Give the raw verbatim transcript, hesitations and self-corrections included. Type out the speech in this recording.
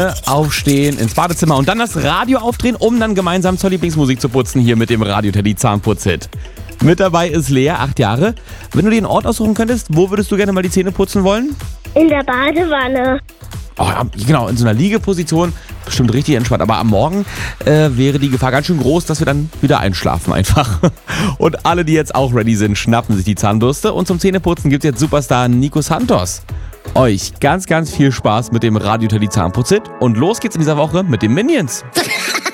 Aufstehen, ins Badezimmer und dann das Radio aufdrehen, um dann gemeinsam zur Lieblingsmusik zu putzen hier mit dem Radio Teddy Zahnputz-Hit. Mit dabei ist Lea, acht Jahre. Wenn du dir einen Ort aussuchen könntest, wo würdest du gerne mal die Zähne putzen wollen? In der Badewanne. Oh, ja, genau, in so einer Liegeposition, bestimmt richtig entspannt. Aber am Morgen äh, wäre die Gefahr ganz schön groß, dass wir dann wieder einschlafen einfach. Und alle, die jetzt auch ready sind, schnappen sich die Zahnbürste. Und zum Zähneputzen gibt es jetzt Superstar Nico Santos. Euch ganz, ganz viel Spaß mit dem Radio Teddy Zahnputz-Hit. Und los geht's in dieser Woche mit den Minions.